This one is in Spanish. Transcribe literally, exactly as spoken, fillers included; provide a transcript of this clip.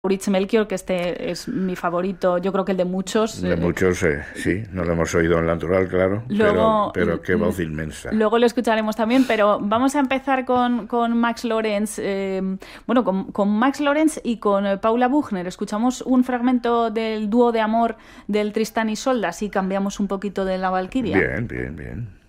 Maurice Melchior, que este es mi favorito, yo creo que el de muchos. De muchos, eh, sí, no lo hemos oído en natural, claro, Luego, pero, pero qué voz inmensa. Luego lo escucharemos también, pero vamos a empezar con, con Max Lorenz, eh, bueno, con, con Max Lorenz y con Paula Buchner. Escuchamos un fragmento del dúo de amor del Tristán y Isolda, así cambiamos un poquito de la Valquiria. Bien, bien, bien.